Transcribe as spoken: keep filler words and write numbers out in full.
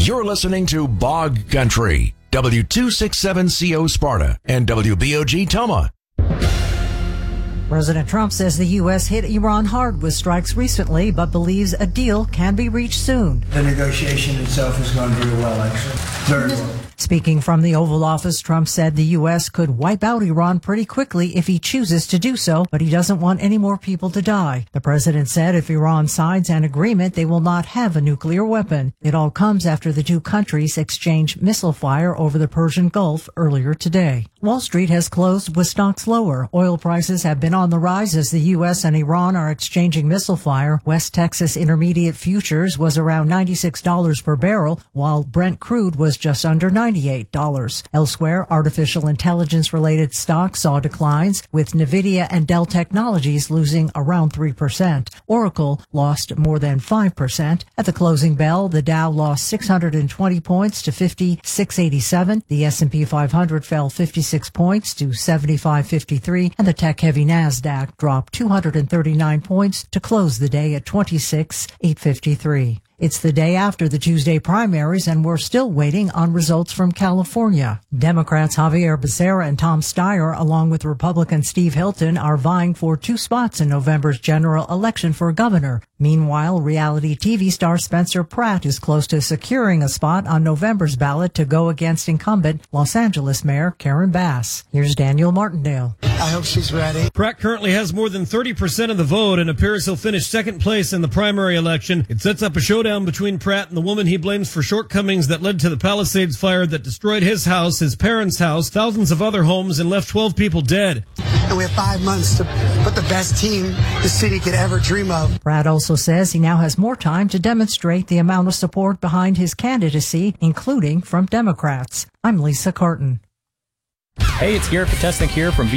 You're listening to Bog Country, W two sixty-seven C O Sparta and W B O G Toma. President Trump says the U S hit Iran hard with strikes recently, but believes a deal can be reached soon. The negotiation itself has gone very well, actually. Very well. Speaking from the Oval Office, Trump said the U S could wipe out Iran pretty quickly if he chooses to do so, but he doesn't want any more people to die. The president said if Iran signs an agreement, they will not have a nuclear weapon. It all comes after the two countries exchanged missile fire over the Persian Gulf earlier today. Wall Street has closed with stocks lower. Oil prices have been on the rise as the U S and Iran are exchanging missile fire. West Texas Intermediate futures was around ninety-six dollars per barrel, while Brent crude was just under ninety-eight dollars. Elsewhere, artificial intelligence-related stocks saw declines, with NVIDIA and Dell Technologies losing around three percent. Oracle lost more than five percent. At the closing bell, the Dow lost six hundred twenty points to fifty-six eighty-seven. The S and P five hundred fell fifty-six points to seventy-five fifty-three, and the tech-heavy NASDAQ dropped two hundred thirty-nine points to close the day at twenty-six eight fifty-three. It's the day after the Tuesday primaries, and we're still waiting on results from California. Democrats Javier Becerra and Tom Steyer, along with Republican Steve Hilton, are vying for two spots in November's general election for governor. Meanwhile, reality T V star Spencer Pratt is close to securing a spot on November's ballot to go against incumbent Los Angeles Mayor Karen Bass. Here's Daniel Martindale. I hope she's ready. Pratt currently has more than thirty percent of the vote and appears he'll finish second place in the primary election. It sets up a showdown between Pratt and the woman he blames for shortcomings that led to the Palisades fire that destroyed his house, his parents' house, thousands of other homes, and left twelve people dead. And we have five months to put the best team the city could ever dream of. Pratt also says he now has more time to demonstrate the amount of support behind his candidacy, including from Democrats. I'm Lisa Carton. Hey, it's Garrett Potesnik here from